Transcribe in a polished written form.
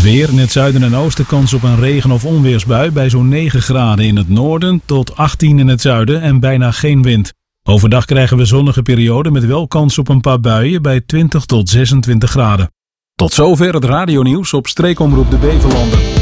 Het weer: in het zuiden en oosten kans op een regen- of onweersbui bij zo'n 9 graden in het noorden tot 18 in het zuiden en bijna geen wind. Overdag krijgen we zonnige perioden met wel kans op een paar buien bij 20 tot 26 graden. Tot zover het radionieuws op Streekomroep de Beverlanden.